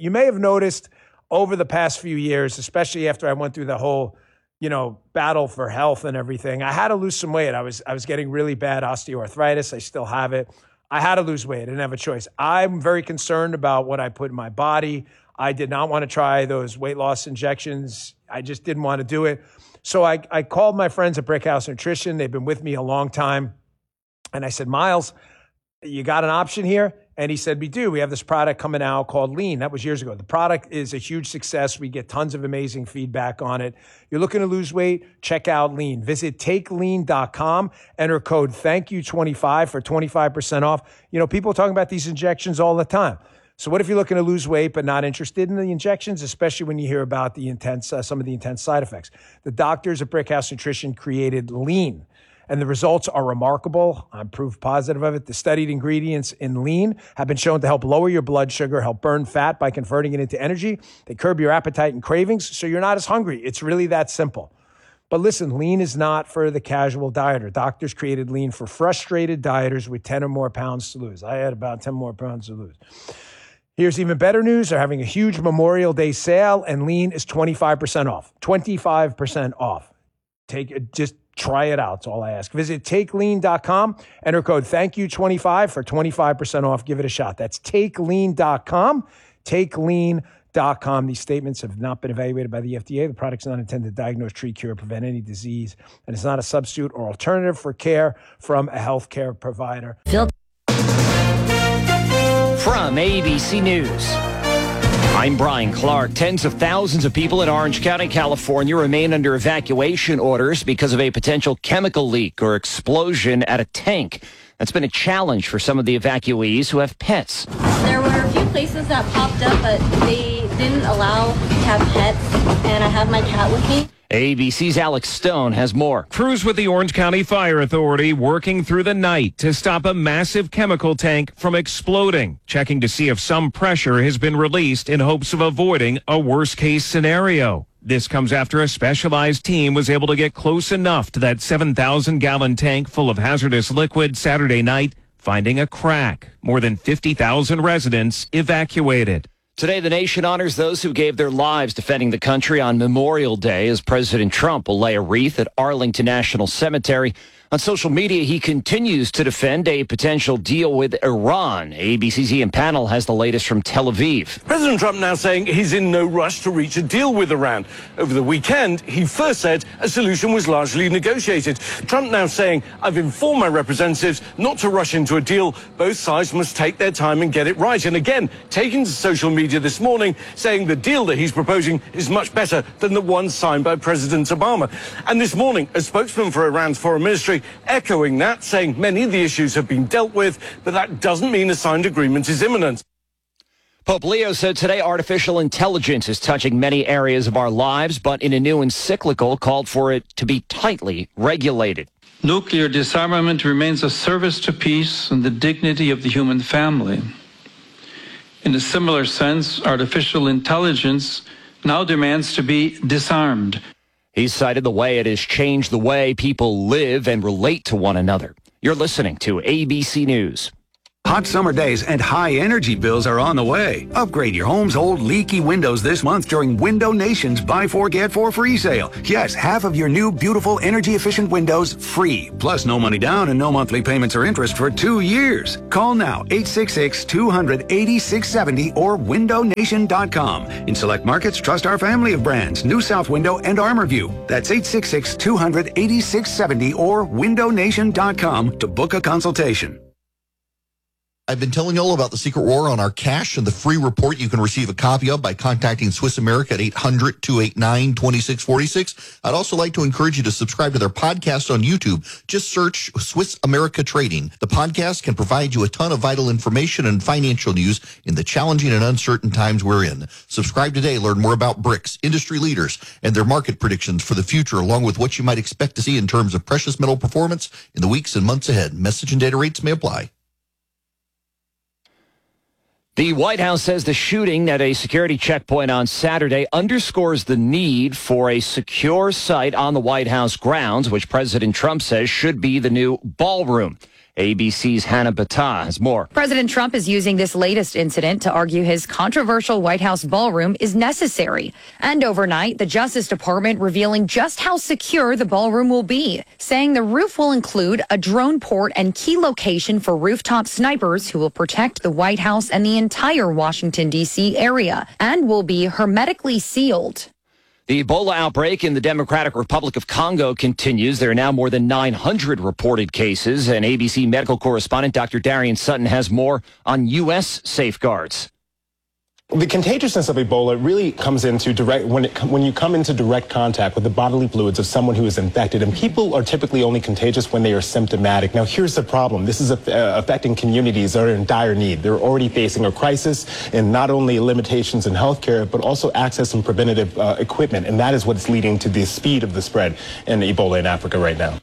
you may have noticed over the past few years, especially after I went through the whole, battle for health and everything, I had to lose some weight. I was getting really bad osteoarthritis. I still have it. I had to lose weight. I didn't have a choice. I'm very concerned about what I put in my body. I did not want to try those weight loss injections. I just didn't want to do it. So I called my friends at Brickhouse Nutrition. They've been with me a long time. And I said, Miles, you got an option here? And he said, we do. We have this product coming out called Lean. That was years ago. The product is a huge success. We get tons of amazing feedback on it. You're looking to lose weight? Check out Lean. Visit takelean.com. Enter code THANKYOU25 for 25% off. People are talking about these injections all the time. So what if you're looking to lose weight but not interested in the injections, especially when you hear about the some of the intense side effects? The doctors at Brickhouse Nutrition created Lean, and the results are remarkable. I'm proof positive of it. The studied ingredients in Lean have been shown to help lower your blood sugar, help burn fat by converting it into energy. They curb your appetite and cravings, so you're not as hungry. It's really that simple. But listen, Lean is not for the casual dieter. Doctors created Lean for frustrated dieters with 10 or more pounds to lose. I had about 10 more pounds to lose. Here's even better news. They're having a huge Memorial Day sale, and Lean is 25% off. 25% off. Just try it out. That's all I ask. Visit takelean.com. Enter code THANKYOU25 for 25% off. Give it a shot. That's takelean.com. Takelean.com. These statements have not been evaluated by the FDA. The product's not intended to diagnose, treat, cure, or prevent any disease, and it's not a substitute or alternative for care from a healthcare provider. From ABC News, I'm Brian Clark. Tens of thousands of people in Orange County, California remain under evacuation orders because of a potential chemical leak or explosion at a tank. That's been a challenge for some of the evacuees who have pets. There were a few places that popped up, but they didn't allow to have pets, and I have my cat with me. ABC's Alex Stone has more. Crews with the Orange County Fire Authority working through the night to stop a massive chemical tank from exploding, checking to see if some pressure has been released in hopes of avoiding a worst-case scenario. This comes after a specialized team was able to get close enough to that 7,000-gallon tank full of hazardous liquid Saturday night, finding a crack. More than 50,000 residents evacuated. Today, the nation honors those who gave their lives defending the country on Memorial Day as President Trump will lay a wreath at Arlington National Cemetery. On social media, he continues to defend a potential deal with Iran. ABC's Ian Pannell has the latest from Tel Aviv. President Trump now saying he's in no rush to reach a deal with Iran. Over the weekend, he first said a solution was largely negotiated. Trump now saying, I've informed my representatives not to rush into a deal. Both sides must take their time and get it right. And again, taking to social media this morning, saying the deal that he's proposing is much better than the one signed by President Obama. And this morning, a spokesman for Iran's foreign ministry echoing that, saying many of the issues have been dealt with, but that doesn't mean a signed agreement is imminent. Pope Leo said today artificial intelligence is touching many areas of our lives, but in a new encyclical called for it to be tightly regulated. Nuclear disarmament remains a service to peace and the dignity of the human family. In a similar sense, artificial intelligence now demands to be disarmed. He cited the way it has changed the way people live and relate to one another. You're listening to ABC News. Hot summer days and high energy bills are on the way. Upgrade your home's old leaky windows this month during Window Nation's Buy 4 Get 4 free sale. Yes, half of your new beautiful energy efficient windows free. Plus no money down and no monthly payments or interest for 2 years. Call now 866-200-8670 or windownation.com. In select markets, trust our family of brands, New South Window and ArmorView. That's 866-200-8670 or windownation.com to book a consultation. I've been telling you all about the Secret War on our cash and the free report you can receive a copy of by contacting Swiss America at 800-289-2646. I'd also like to encourage you to subscribe to their podcast on YouTube. Just search Swiss America Trading. The podcast can provide you a ton of vital information and financial news in the challenging and uncertain times we're in. Subscribe today. Learn more about BRICS, industry leaders, and their market predictions for the future, along with what you might expect to see in terms of precious metal performance in the weeks and months ahead. Message and data rates may apply. The White House says the shooting at a security checkpoint on Saturday underscores the need for a secure site on the White House grounds, which President Trump says should be the new ballroom. ABC's Hannah Battah has more. President Trump is using this latest incident to argue his controversial White House ballroom is necessary. And overnight, the Justice Department revealing just how secure the ballroom will be, saying the roof will include a drone port and key location for rooftop snipers who will protect the White House and the entire Washington, D.C. area, and will be hermetically sealed. The Ebola outbreak in the Democratic Republic of Congo continues. There are now more than 900 reported cases, and ABC medical correspondent Dr. Darian Sutton has more on U.S. safeguards. The contagiousness of Ebola really comes into when you come into direct contact with the bodily fluids of someone who is infected, and people are typically only contagious when they are symptomatic. Now, here's the problem. This is affecting communities that are in dire need. They're already facing a crisis in not only limitations in healthcare, but also access and preventative equipment, and that is what's leading to the speed of the spread in Ebola in Africa right now.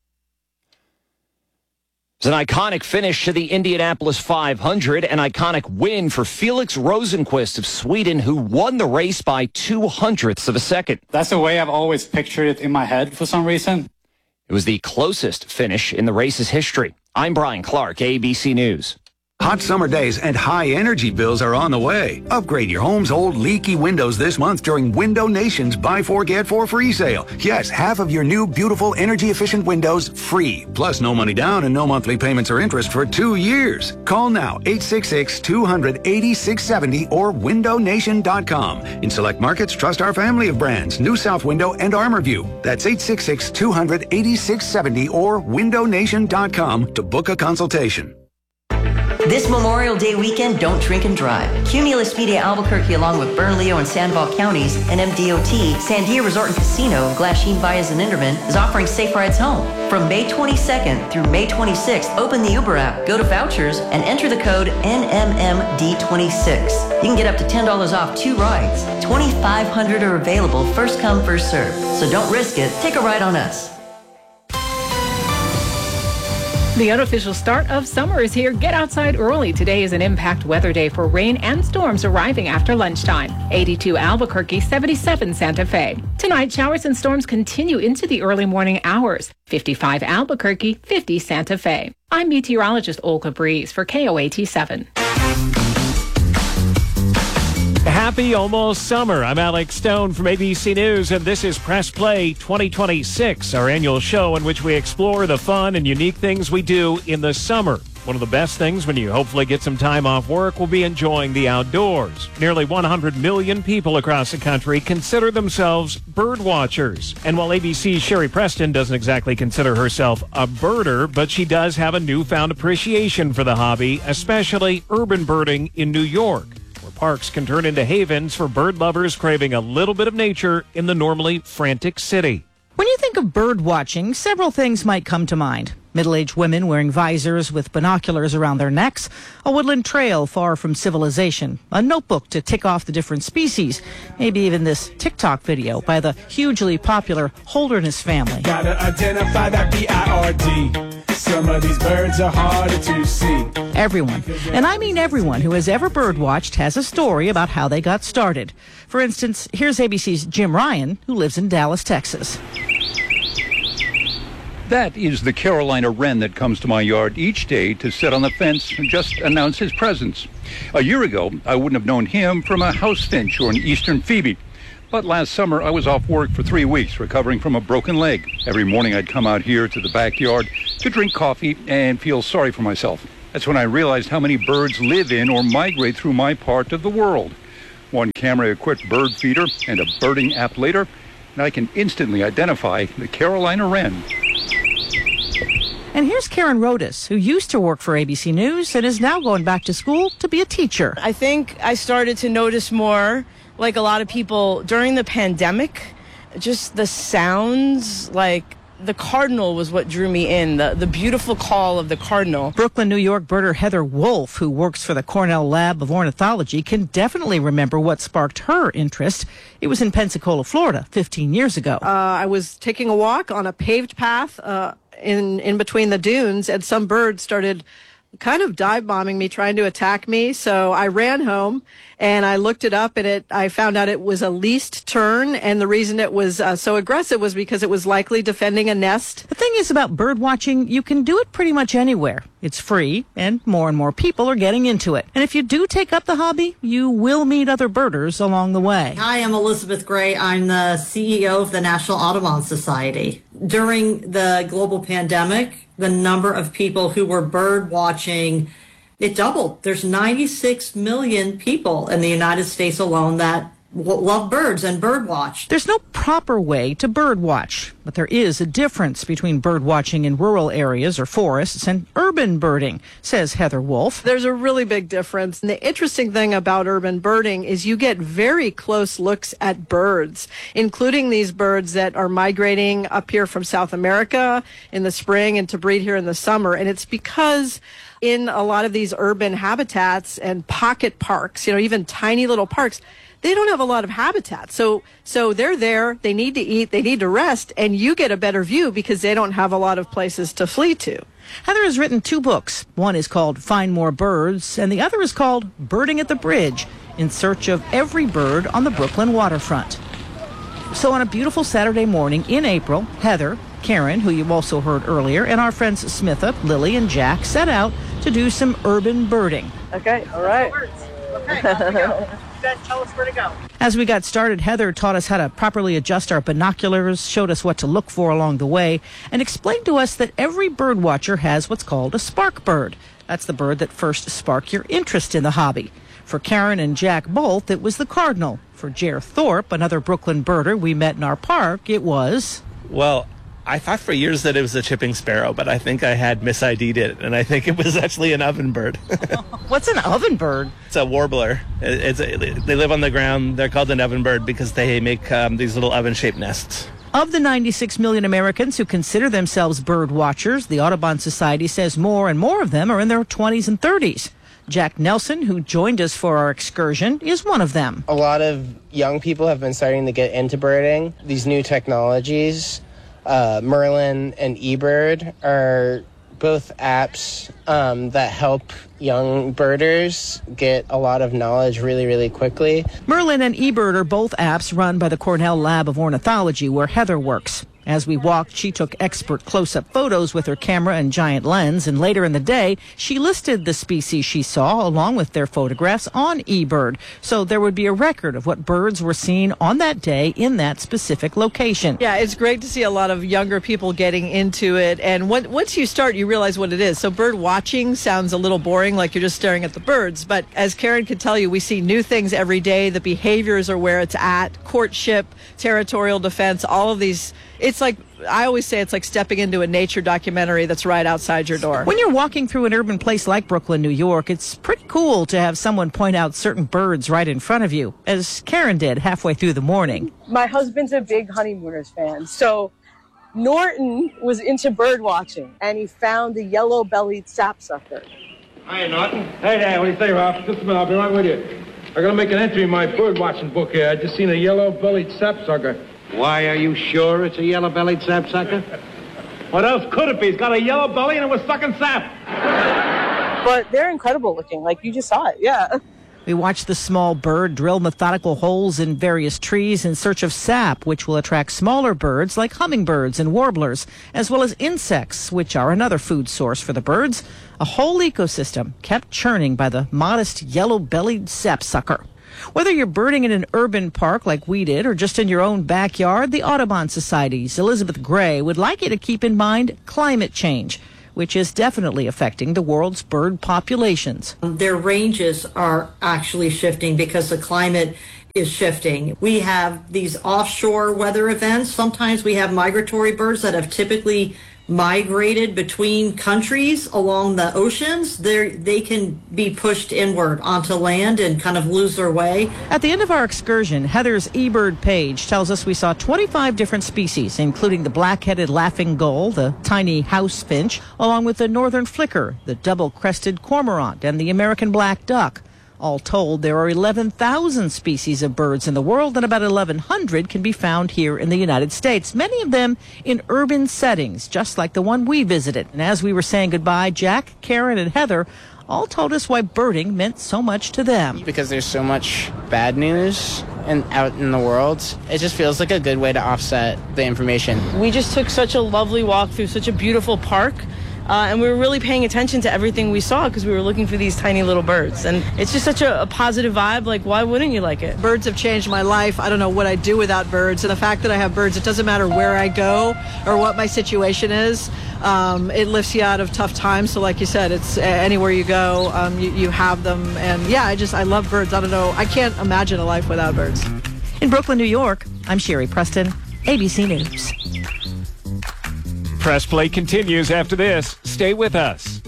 It's an iconic finish to the Indianapolis 500, an iconic win for Felix Rosenqvist of Sweden, who won the race by 0.02 of a second. That's the way I've always pictured it in my head for some reason. It was the closest finish in the race's history. I'm Brian Clark, ABC News. Hot summer days and high energy bills are on the way. Upgrade your home's old leaky windows this month during Window Nation's Buy 4 Get 4 free sale. Yes, half of your new beautiful energy efficient windows free. Plus no money down and no monthly payments or interest for 2 years. Call now 866-200-8670 or windownation.com. In select markets, trust our family of brands, New South Window and ArmorView. That's 866-200-8670 or windownation.com to book a consultation. This Memorial Day weekend, don't drink and drive. Cumulus Media Albuquerque, along with Bernalillo and Sandoval counties, and MDOT, Sandia Resort and Casino, Glasheen Baez and Inderman, is offering safe rides home. From May 22nd through May 26th, open the Uber app, go to vouchers, and enter the code NMMD26. You can get up to $10 off 2 rides. 2,500 are available, first come, first serve. So don't risk it. Take a ride on us. The unofficial start of summer is here. Get outside early. Today is an impact weather day for rain and storms arriving after lunchtime. 82 Albuquerque, 77 Santa Fe. Tonight, showers and storms continue into the early morning hours. 55 Albuquerque, 50 Santa Fe. I'm meteorologist Olga Breeze for KOAT7. Happy almost summer. I'm Alex Stone from ABC News, and this is Press Play 2026, our annual show in which we explore the fun and unique things we do in the summer. One of the best things when you hopefully get some time off work will be enjoying the outdoors. Nearly 100 million people across the country consider themselves bird watchers. And while ABC's Sherry Preston doesn't exactly consider herself a birder, but she does have a newfound appreciation for the hobby, especially urban birding in New York. Parks can turn into havens for bird lovers craving a little bit of nature in the normally frantic city. When you think of bird watching, several things might come to mind. Middle-aged women wearing visors with binoculars around their necks, a woodland trail far from civilization, a notebook to tick off the different species, maybe even this TikTok video by the hugely popular Holderness family. Gotta identify that B-I-R-D. Some of these birds are harder to see. Everyone, and I mean everyone who has ever birdwatched has a story about how they got started. For instance, here's ABC's Jim Ryan, who lives in Dallas, Texas. That is the Carolina wren that comes to my yard each day to sit on the fence and just announce his presence. A year ago, I wouldn't have known him from a house finch or an eastern phoebe. But last summer, I was off work for 3 weeks recovering from a broken leg. Every morning, I'd come out here to the backyard to drink coffee and feel sorry for myself. That's when I realized how many birds live in or migrate through my part of the world. One camera-equipped bird feeder and a birding app later, and I can instantly identify the Carolina wren. And here's Karen Rodas, who used to work for ABC News and is now going back to school to be a teacher. I think I started to notice more, like a lot of people, during the pandemic, just the sounds, like the cardinal was what drew me in, the beautiful call of the cardinal. Brooklyn, New York birder Heather Wolf, who works for the Cornell Lab of Ornithology, can definitely remember what sparked her interest. It was in Pensacola, Florida, 15 years ago. I was taking a walk on a paved path in between the dunes, and some birds started kind of dive bombing me, trying to attack me. So I ran home and I looked it up, and I found out it was a leased tern. And the reason it was so aggressive was because it was likely defending a nest. The thing is about bird watching, you can do it pretty much anywhere. It's free, and more people are getting into it. And if you do take up the hobby, you will meet other birders along the way. Hi, I'm Elizabeth Gray. I'm the CEO of the National Audubon Society. During the global pandemic, the number of people who were bird watching, it doubled. There's 96 million people in the United States alone that love birds and bird watch. There's no proper way to bird watch, but there is a difference between bird watching in rural areas or forests and urban birding, says Heather Wolf. There's a really big difference. And the interesting thing about urban birding is you get very close looks at birds, including these birds that are migrating up here from South America in the spring and to breed here in the summer. And it's because in a lot of these urban habitats and pocket parks, even tiny little parks, they don't have a lot of habitat. So they're there, they need to eat, they need to rest, and you get a better view because they don't have a lot of places to flee to. Heather has written 2 books. One is called Find More Birds, and the other is called Birding at the Bridge, in search of every bird on the Brooklyn waterfront. So on a beautiful Saturday morning in April, Heather, Karen, who you also heard earlier, and our friends Smitha, Lily, and Jack set out to do some urban birding. Okay, all right. Okay, off we go. Then tell us where to go. As we got started, Heather taught us how to properly adjust our binoculars, showed us what to look for along the way, and explained to us that every bird watcher has what's called a spark bird. That's the bird that first sparked your interest in the hobby. For Karen and Jack both, it was the cardinal. For Jer Thorpe, another Brooklyn birder we met in our park, it was... Well, I thought for years that it was a chipping sparrow, but I think I had mis-ID'd it, and I think it was actually an oven bird. What's an oven bird? It's a warbler. They live on the ground. They're called an oven bird because they make these little oven-shaped nests. Of the 96 million Americans who consider themselves bird watchers, the Audubon Society says more and more of them are in their 20s and 30s. Jack Nelson, who joined us for our excursion, is one of them. A lot of young people have been starting to get into birding. These new technologies, Merlin and eBird, are both apps that help young birders get a lot of knowledge really, really quickly. Merlin and eBird are both apps run by the Cornell Lab of Ornithology, where Heather works. As we walked, she took expert close-up photos with her camera and giant lens, and later in the day, she listed the species she saw along with their photographs on eBird, so there would be a record of what birds were seen on that day in that specific location. Yeah, it's great to see a lot of younger people getting into it, and once you start, you realize what it is. So bird watching sounds a little boring, like you're just staring at the birds, but as Karen could tell you, we see new things every day. The behaviors are where it's at, courtship, territorial defense, all of these. It's like, I always say it's like stepping into a nature documentary that's right outside your door. When you're walking through an urban place like Brooklyn, New York, it's pretty cool to have someone point out certain birds right in front of you, as Karen did halfway through the morning. My husband's a big Honeymooners fan, so Norton was into bird watching, and he found the yellow-bellied sapsucker. Hi, Norton. Hey there, what do you say, Ralph? Just a minute, I'll be right with you. I gotta make an entry in my bird watching book here. I just seen a yellow-bellied sapsucker. Why, are you sure it's a yellow-bellied sapsucker? What else could it be? It's got a yellow belly and it was sucking sap. But they're incredible looking, like you just saw it, yeah. We watched the small bird drill methodical holes in various trees in search of sap, which will attract smaller birds like hummingbirds and warblers, as well as insects, which are another food source for the birds. A whole ecosystem kept churning by the modest yellow-bellied sapsucker. Whether you're birding in an urban park like we did or just in your own backyard, the Audubon Society's Elizabeth Gray would like you to keep in mind climate change, which is definitely affecting the world's bird populations. Their ranges are actually shifting because the climate is shifting. We have these offshore weather events. Sometimes we have migratory birds that have typically migrated between countries along the oceans. They can be pushed inward onto land and kind of lose their way. At the end of our excursion, Heather's eBird page tells us we saw 25 different species, including the black-headed laughing gull, the tiny house finch, along with the northern flicker, the double-crested cormorant, and the American black duck. All told, there are 11,000 species of birds in the world, and about 1,100 can be found here in the United States, many of them in urban settings, just like the one we visited. And as we were saying goodbye, Jack, Karen, and Heather all told us why birding meant so much to them. Because there's so much bad news out in the world, it just feels like a good way to offset the information. We just took such a lovely walk through such a beautiful park. And we were really paying attention to everything we saw because we were looking for these tiny little birds. And it's just such a positive vibe. Like, why wouldn't you like it? Birds have changed my life. I don't know what I'd do without birds. And the fact that I have birds, it doesn't matter where I go or what my situation is. It lifts you out of tough times. So like you said, it's anywhere you go, you have them. And yeah, I love birds. I don't know. I can't imagine a life without birds. In Brooklyn, New York, I'm Sherry Preston, ABC News. Press Play continues after this. Stay with us.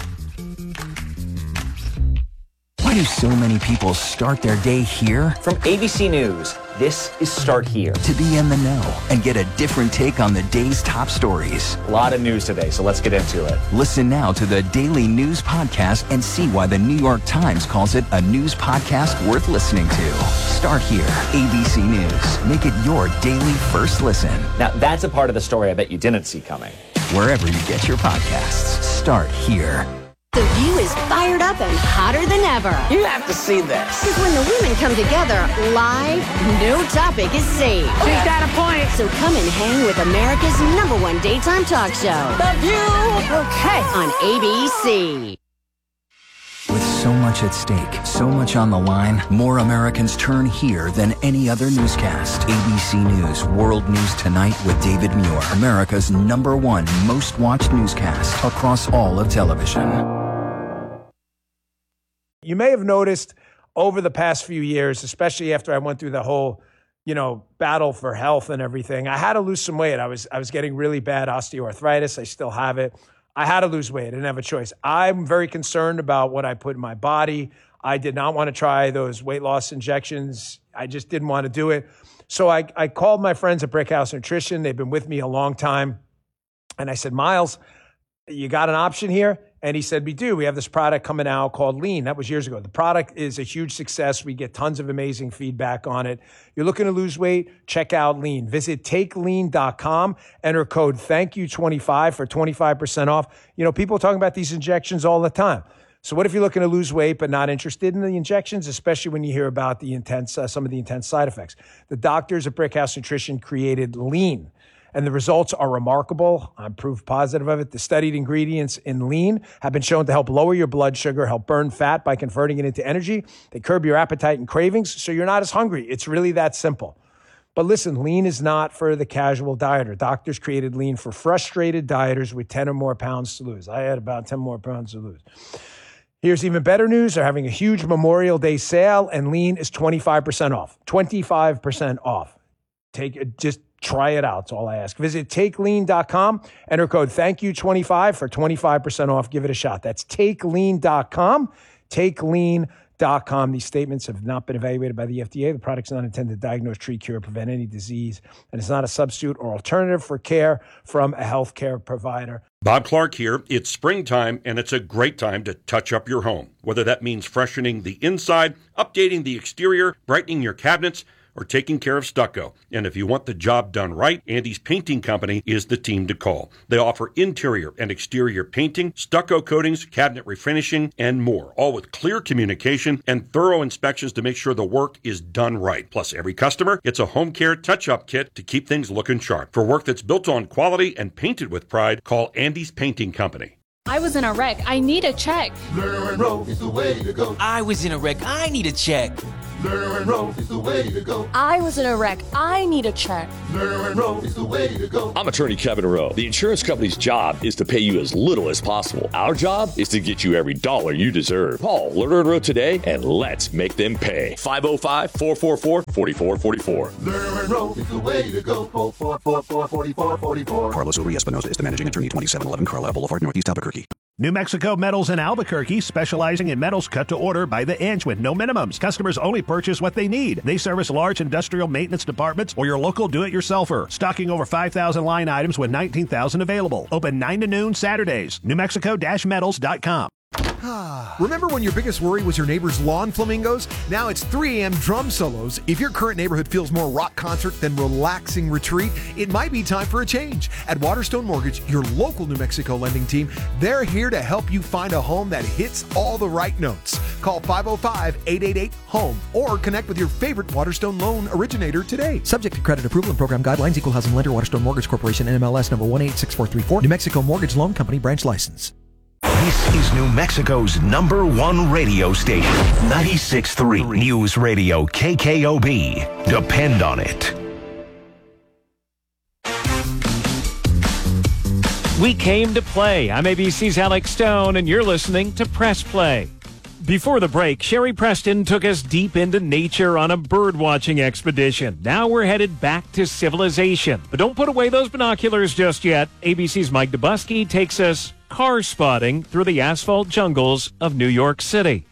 Why do so many people start their day here? From ABC News, this is Start Here. To be in the know and get a different take on the day's top stories. A lot of news today, so let's get into it. Listen now to the Daily News Podcast and see why the New York Times calls it a news podcast worth listening to. Start Here, ABC News. Make it your daily first listen. Now, that's a part of the story I bet you didn't see coming. Wherever you get your podcasts, Start Here. The View is fired up and hotter than ever. You have to see this. Because when the women come together live, no topic is safe. She's got a point. So come and hang with America's #1 daytime talk show. The View. Okay. On ABC. With so much at stake, so much on the line, more Americans turn here than any other newscast. ABC News World News Tonight with David Muir, America's #1 most watched newscast across all of television. You may have noticed over the past few years, especially after I went through the whole, battle for health and everything, I had to lose some weight. I was getting really bad osteoarthritis. I still have it. I had to lose weight. I didn't have a choice. I'm very concerned about what I put in my body. I did not want to try those weight loss injections. I just didn't want to do it. So I called my friends at Brickhouse Nutrition. They've been with me a long time. And I said, Miles, you got an option here? And he said, we do. We have this product coming out called Lean. That was years ago. The product is a huge success. We get tons of amazing feedback on it. You're looking to lose weight? Check out Lean. Visit takelean.com. Enter code THANKYOU25 for 25% off. People are talking about these injections all the time. So what if you're looking to lose weight but not interested in the injections, especially when you hear about the some of the intense side effects? The doctors at Brickhouse Nutrition created Lean. And the results are remarkable. I'm proof positive of it. The studied ingredients in Lean have been shown to help lower your blood sugar, help burn fat by converting it into energy. They curb your appetite and cravings, so you're not as hungry. It's really that simple. But listen, Lean is not for the casual dieter. Doctors created Lean for frustrated dieters with 10 or more pounds to lose. I had about 10 more pounds to lose. Here's even better news. They're having a huge Memorial Day sale, and Lean is 25% off. 25% off. Just try it out. That's all I ask. Visit takelean.com. Enter code THANKYOU25 for 25% off. Give it a shot. That's takelean.com. Takelean.com. These statements have not been evaluated by the FDA. The product's not intended to diagnose, treat, cure, prevent any disease, and it's not a substitute or alternative for care from a healthcare provider. Bob Clark here. It's springtime, and it's a great time to touch up your home. Whether that means freshening the inside, updating the exterior, brightening your cabinets, or taking care of stucco. And if you want the job done right, Andy's Painting Company is the team to call. They offer interior and exterior painting, stucco coatings, cabinet refinishing, and more, all with clear communication and thorough inspections to make sure the work is done right. Plus, every customer gets a home care touch-up kit to keep things looking sharp. For work that's built on quality and painted with pride, call Andy's Painting Company. I was in a wreck. I need a check. Lerner and Rowe is the way to go. I was in a wreck. I need a check. Lerner and Rowe is the way to go. I was in a wreck. I need a check. Lerner and Rowe is the way to go. I'm attorney Kevin Rowe. The insurance company's job is to pay you as little as possible. Our job is to get you every dollar you deserve. Call Lerner and Rowe today and let's make them pay. 505-444-4444. Lerner and Rowe is the way to go. 444-4444. Carlos Uri Espinosa is the managing attorney, 2711 Carlisle Boulevard, Northeast Albuquerque. New Mexico Metals in Albuquerque, specializing in metals cut to order by the inch with no minimums. Customers only purchase what they need. They service large industrial maintenance departments or your local do-it-yourselfer. Stocking over 5,000 line items with 19,000 available. Open 9 to noon Saturdays. NewMexico-metals.com. Remember when your biggest worry was your neighbor's lawn flamingos? Now it's 3 a.m. drum solos. If your current neighborhood feels more rock concert than relaxing retreat, it might be time for a change. At Waterstone Mortgage, your local New Mexico lending team, they're here to help you find a home that hits all the right notes. Call 505-888-HOME or connect with your favorite Waterstone loan originator today. Subject to credit approval and program guidelines. Equal housing lender. Waterstone Mortgage Corporation. NMLS number 186434. New Mexico Mortgage Loan Company. Branch license. This is New Mexico's #1 radio station, 96.3 News Radio KKOB. Depend on it. We came to play. I'm ABC's Alex Stone, and you're listening to Press Play. Before the break, Sherry Preston took us deep into nature on a bird-watching expedition. Now we're headed back to civilization. But don't put away those binoculars just yet. ABC's Mike Dubusky takes us car spotting through the asphalt jungles of New York City.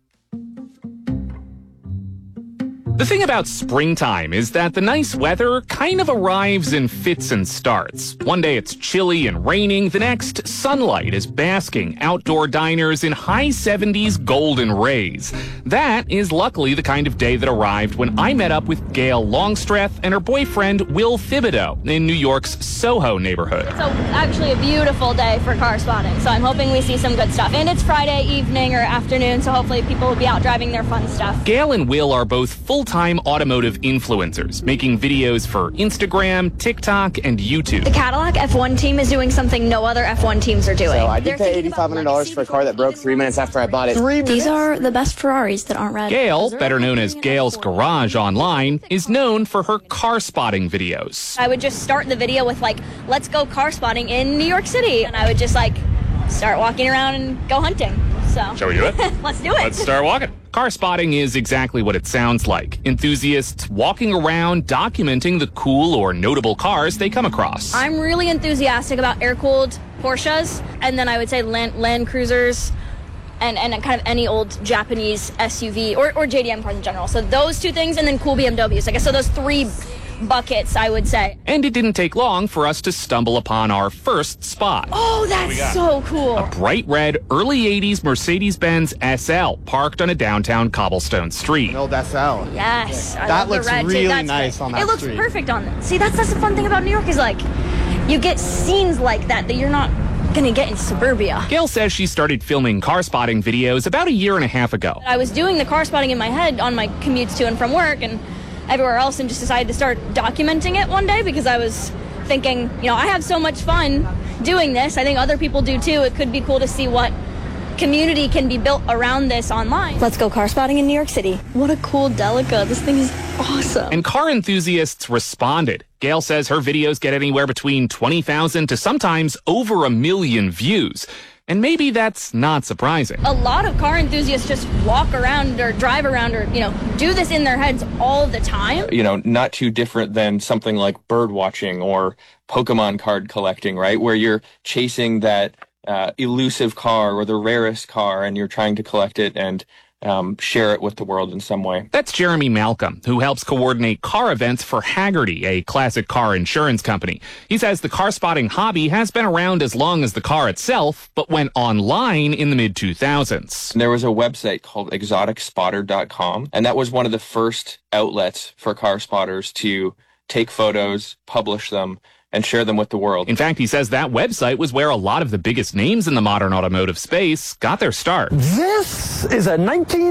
The thing about springtime is that the nice weather kind of arrives in fits and starts. One day it's chilly and raining, the next sunlight is basking outdoor diners in high 70s golden rays. That is luckily the kind of day that arrived when I met up with Gail Longstreth and her boyfriend Will Thibodeau in New York's Soho neighborhood. It's actually a beautiful day for car spotting, so I'm hoping we see some good stuff. And it's Friday evening or afternoon, so hopefully people will be out driving their fun stuff. Gail and Will are both full-time automotive influencers, making videos for Instagram, TikTok, and YouTube. The Cadillac F1 team is doing something no other F1 teams are doing. So I did pay $8,500 for a car that broke 3 minutes after I bought it. These are the best Ferraris that aren't red. Gail, better known as Gail's Garage online, is known for her car spotting videos. I would just start the video with let's go car spotting in New York City. And I would just start walking around and go hunting. So shall we do it? Let's do it. Let's start walking. Car spotting is exactly what it sounds like. Enthusiasts walking around documenting the cool or notable cars they come across. I'm really enthusiastic about air-cooled Porsches, and then I would say Land Cruisers, and kind of any old Japanese SUV or JDM cars in general. So those two things, and then cool BMWs. I guess so those three buckets, I would say. And it didn't take long for us to stumble upon our first spot. Oh, that's so cool. A bright red, early 80s Mercedes-Benz SL parked on a downtown cobblestone street. An old SL. Yes. That looks really nice on that street. It looks perfect on that. See, that's the fun thing about New York is you get scenes like that you're not going to get in suburbia. Gail says she started filming car spotting videos about 1.5 years ago. I was doing the car spotting in my head on my commutes to and from work and everywhere else, and just decided to start documenting it one day because I was thinking, I have so much fun doing this. I think other people do too. It could be cool to see what community can be built around this online. Let's go car spotting in New York City. What a cool Delica. This thing is awesome. And car enthusiasts responded. Gail says her videos get anywhere between 20,000 to sometimes over 1 million views. And maybe that's not surprising. A lot of car enthusiasts just walk around or drive around or, do this in their heads all the time. Not too different than something like bird watching or Pokemon card collecting, right? Where you're chasing that elusive car or the rarest car and you're trying to collect it and share it with the world in some way. That's Jeremy Malcolm, who helps coordinate car events for Hagerty, a classic car insurance company. He says the car spotting hobby has been around as long as the car itself, but went online in the mid-2000s. There was a website called exoticspotter.com, and that was one of the first outlets for car spotters to take photos, publish them, and share them with the world. In fact, he says that website was where a lot of the biggest names in the modern automotive space got their start. This is a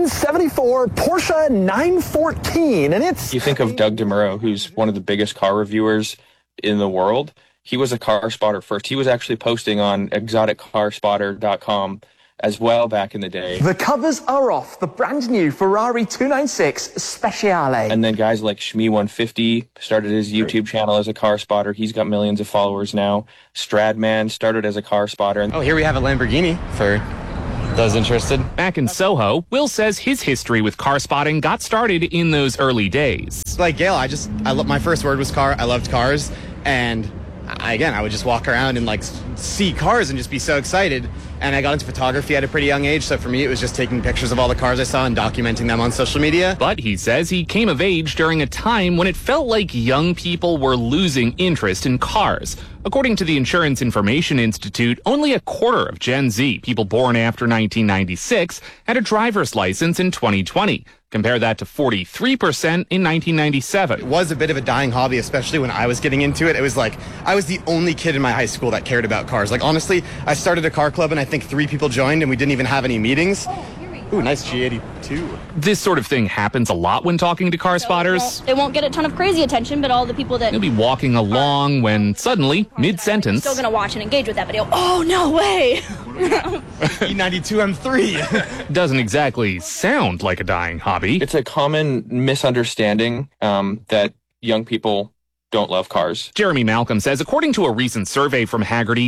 1974 Porsche 914, and it's... You think of Doug DeMuro, who's one of the biggest car reviewers in the world. He was a car spotter first. He was actually posting on exoticcarspotter.com as well back in the day. The covers are off the brand new Ferrari 296 Speciale. And then guys like Shmee150 started his YouTube channel as a car spotter. He's got millions of followers now. Stradman started as a car spotter. Oh, here we have a Lamborghini for those interested. Back in Soho, Will says his history with car spotting got started in those early days. Like Gail, my first word was car. I loved cars, and I would just walk around and like see cars and just be so excited. And I got into photography at a pretty young age, so for me it was just taking pictures of all the cars I saw and documenting them on social media. But he says he came of age during a time when it felt like young people were losing interest in cars. According to the Insurance Information Institute, only a quarter of Gen Z, people born after 1996, had a driver's license in 2020. Compare that to 43% in 1997. It was a bit of a dying hobby, especially when I was getting into it. It was like I was the only kid in my high school that cared about cars. Like, honestly, I started a car club and I think 3 people joined and we didn't even have any meetings. Ooh, nice G82. This sort of thing happens a lot when talking to car spotters. It won't get a ton of crazy attention, but all the people that... You'll be walking along when suddenly, mid-sentence... Still going to watch and engage with that video. Oh, no way! E92 M3. Doesn't exactly sound like a dying hobby. It's a common misunderstanding that young people don't love cars. Jeremy Malcolm says, according to a recent survey from Hagerty,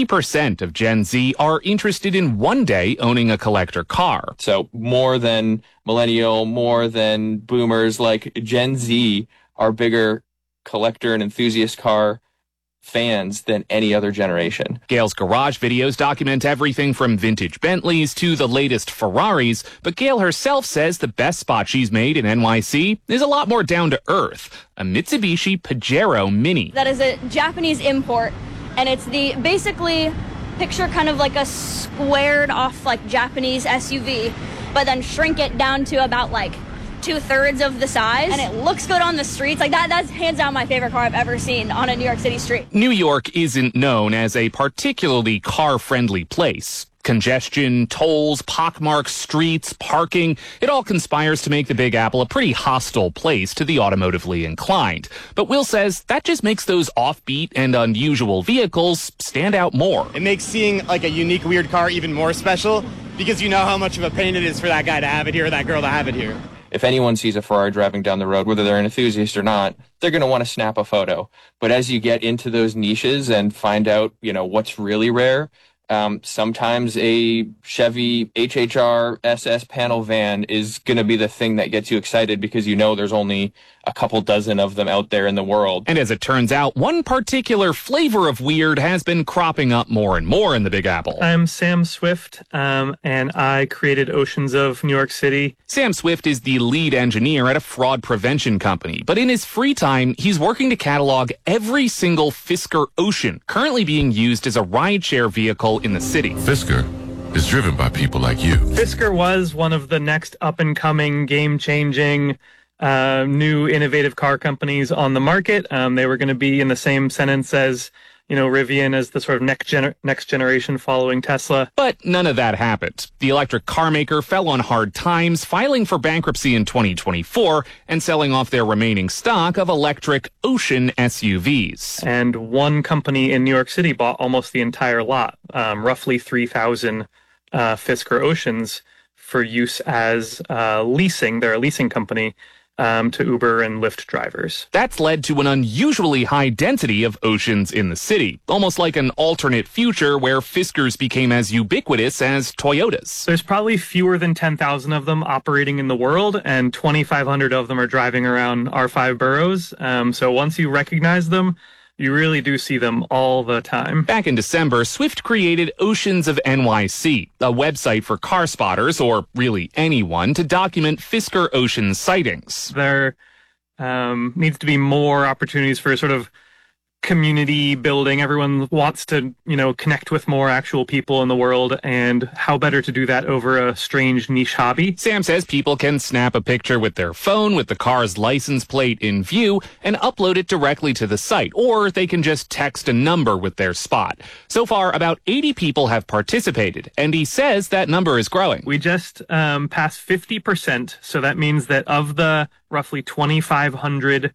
60% of Gen Z are interested in one day owning a collector car. So more than millennial, more than boomers, like Gen Z are bigger collector and enthusiast car fans than any other generation. Gail's garage videos document everything from vintage Bentleys to the latest Ferraris, but Gail herself says the best spot she's made in NYC is a lot more down to earth, a Mitsubishi Pajero Mini. That is a Japanese import, and it's the basically picture kind of like a squared off like Japanese SUV, but then shrink it down to about like 2/3 of the size, and it looks good on the streets. Like that's hands down my favorite car I've ever seen on a New York City street. New York isn't known as a particularly car-friendly place. Congestion, tolls, pockmarked streets, parking, it all conspires to make the Big Apple a pretty hostile place to the automotively inclined. But Will says that just makes those offbeat and unusual vehicles stand out more. It makes seeing like a unique, weird car even more special because you know how much of a pain it is for that guy to have it here or that girl to have it here. If anyone sees a Ferrari driving down the road, whether they're an enthusiast or not, they're going to want to snap a photo. But as you get into those niches and find out, what's really rare, sometimes a Chevy HHR SS panel van is going to be the thing that gets you excited because there's only a couple dozen of them out there in the world. And as it turns out, one particular flavor of weird has been cropping up more and more in the Big Apple. I'm Sam Swift, and I created Oceans of New York City. Sam Swift is the lead engineer at a fraud prevention company, but in his free time, he's working to catalog every single Fisker Ocean currently being used as a rideshare vehicle in the city. Fisker is driven by people like you. Fisker was one of the next up-and-coming, game-changing, new innovative car companies on the market. They were going to be in the same sentence as, Rivian as the sort of next generation following Tesla. But none of that happened. The electric car maker fell on hard times, filing for bankruptcy in 2024 and selling off their remaining stock of electric Ocean SUVs. And one company in New York City bought almost the entire lot, roughly 3,000 Fisker Oceans for use as leasing. They're a leasing company. To Uber and Lyft drivers. That's led to an unusually high density of Oceans in the city, almost like an alternate future where Fiskers became as ubiquitous as Toyotas. There's probably fewer than 10,000 of them operating in the world, and 2,500 of them are driving around our 5 boroughs. So once you recognize them, you really do see them all the time. Back in December, Swift created Oceans of NYC, a website for car spotters, or really anyone, to document Fisker Ocean sightings. There needs to be more opportunities for sort of community building. Everyone wants to, connect with more actual people in the world, and how better to do that over a strange niche hobby. Sam says people can snap a picture with their phone with the car's license plate in view and upload it directly to the site, or they can just text a number with their spot. So far, about 80 people have participated, and he says that number is growing. We just passed 50%, so that means that of the roughly 2,500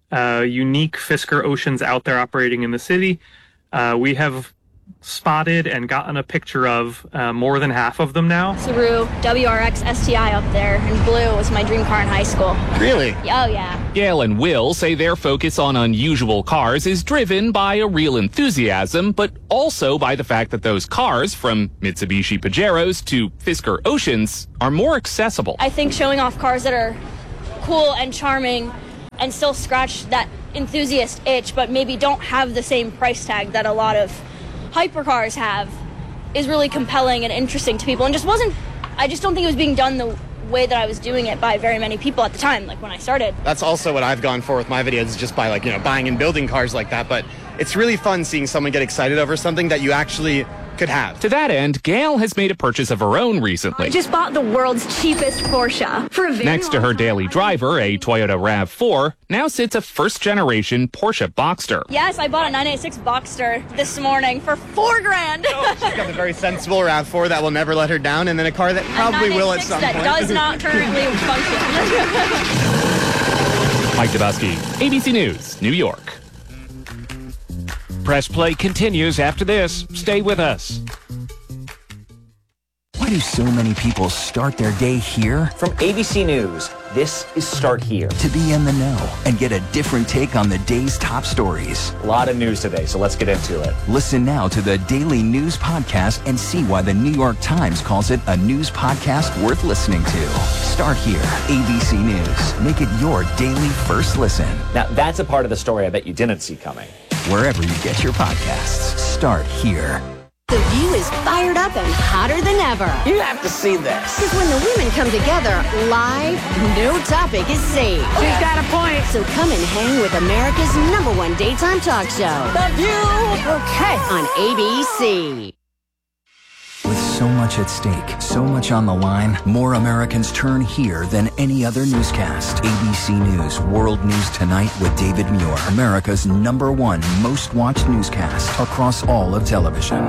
unique Fisker Oceans out there operating in the city, we have spotted and gotten a picture of more than half of them now. Subaru WRX STI up there in blue was my dream car in high school. Really? Oh, yeah. Gail and Will say their focus on unusual cars is driven by a real enthusiasm, but also by the fact that those cars, from Mitsubishi Pajeros to Fisker Oceans, are more accessible. I think showing off cars that are cool and charming and still scratch that enthusiast itch, but maybe don't have the same price tag that a lot of hypercars have, is really compelling and interesting to people. And I just don't think it was being done the way that I was doing it by very many people at the time, like when I started. That's also what I've gone for with my videos, is just by buying and building cars like that. But it's really fun seeing someone get excited over something that you actually could have. To that end, Gail has made a purchase of her own recently. I just bought the world's cheapest Porsche. For a very Next to her daily driver, a Toyota RAV4, now sits a first-generation Porsche Boxster. Yes, I bought a 986 Boxster this morning for $4,000. She's got a very sensible RAV4 that will never let her down, and then a car that probably will at some point. That does not currently function. Mike Dubusky, ABC News, New York. Press Play continues after this. Stay with us. Why do so many people start their day here? From ABC News, this is Start Here. To be in the know and get a different take on the day's top stories. A lot of news today, so let's get into it. Listen now to the Daily News Podcast and see why the New York Times calls it a news podcast worth listening to. Start Here, ABC News. Make it your daily first listen. Now, that's a part of the story I bet you didn't see coming. Wherever you get your podcasts, Start Here. The View is fired up and hotter than ever. You have to see this. Because when the women come together live, no topic is safe. She's got a point. So come and hang with America's #1 daytime talk show, The View. Okay. On ABC. With so much at stake, so much on the line, more Americans turn here than any other newscast. ABC News World News Tonight with David Muir, America's #1 most watched newscast across all of television.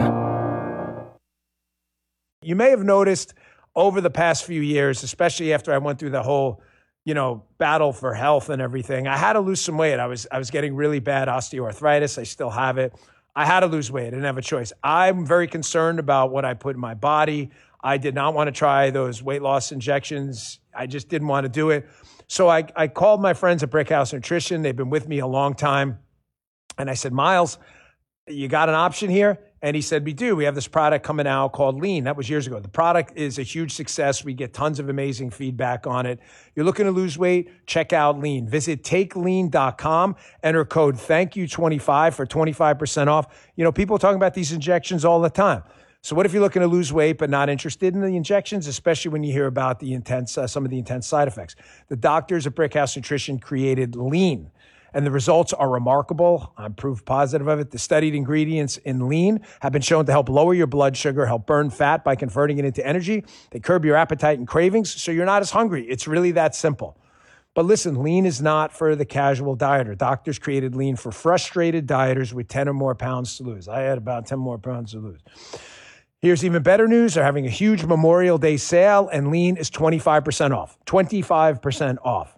You may have noticed over the past few years, especially after I went through the whole, battle for health and everything, I had to lose some weight. I was getting really bad osteoarthritis. I still have it. I had to lose weight. I didn't have a choice. I'm very concerned about what I put in my body. I did not want to try those weight loss injections. I just didn't want to do it. So I called my friends at Brickhouse Nutrition. They've been with me a long time. And I said, Miles, you got an option here? And he said, we do. We have this product coming out called Lean. That was years ago. The product is a huge success. We get tons of amazing feedback on it. You're looking to lose weight? Check out Lean. Visit takelean.com. Enter code THANKYOU25 for 25% off. People are talking about these injections all the time. So what if you're looking to lose weight but not interested in the injections, especially when you hear about the some of the intense side effects? The doctors at Brickhouse Nutrition created Lean. And the results are remarkable. I'm proof positive of it. The studied ingredients in Lean have been shown to help lower your blood sugar, help burn fat by converting it into energy. They curb your appetite and cravings, so you're not as hungry. It's really that simple. But listen, Lean is not for the casual dieter. Doctors created Lean for frustrated dieters with 10 or more pounds to lose. I had about 10 more pounds to lose. Here's even better news. They're having a huge Memorial Day sale, and Lean is 25% off. 25% off.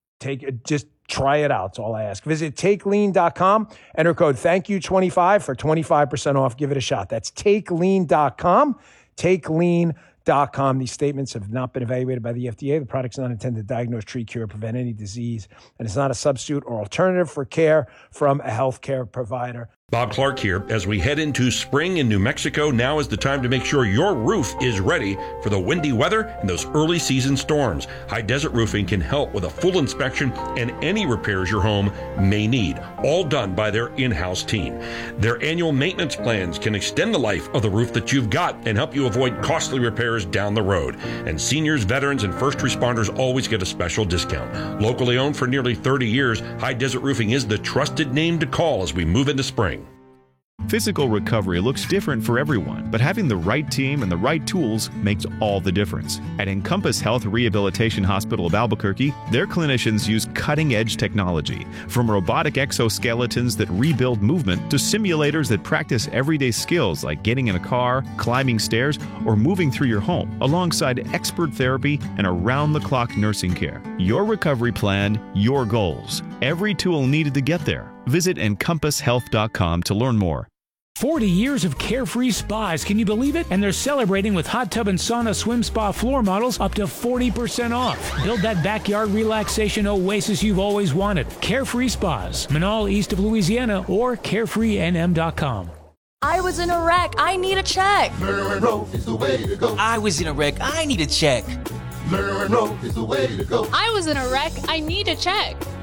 Try it out. That's all I ask. Visit takelean.com. Enter code THANKYOU25 for 25% off. Give it a shot. That's takelean.com. Takelean.com. These statements have not been evaluated by the FDA. The product's not intended to diagnose, treat, cure, or prevent any disease. And it's not a substitute or alternative for care from a healthcare provider. Bob Clark here. As we head into spring in New Mexico, now is the time to make sure your roof is ready for the windy weather and those early season storms. High Desert Roofing can help with a full inspection and any repairs your home may need, all done by their in-house team. Their annual maintenance plans can extend the life of the roof that you've got and help you avoid costly repairs down the road. And seniors, veterans, and first responders always get a special discount. Locally owned for nearly 30 years, High Desert Roofing is the trusted name to call as we move into spring. Physical recovery looks different for everyone, but having the right team and the right tools makes all the difference. At Encompass Health Rehabilitation Hospital of Albuquerque, their clinicians use cutting-edge technology, from robotic exoskeletons that rebuild movement to simulators that practice everyday skills like getting in a car, climbing stairs, or moving through your home, alongside expert therapy and around-the-clock nursing care. Your recovery plan, your goals. Every tool needed to get there. Visit EncompassHealth.com to learn more. 40 years of carefree spas. Can you believe it? And they're celebrating with hot tub and sauna swim spa floor models up to 40% off. Build that backyard relaxation oasis you've always wanted. Carefree Spas, Manal, east of Louisiana, or carefreenm.com. I was in a wreck. I need a check. Lerner and Rowe is the way to go. I was in a wreck. I need a check. Lerner and Rowe is the way to go. I was in a wreck. I need a check.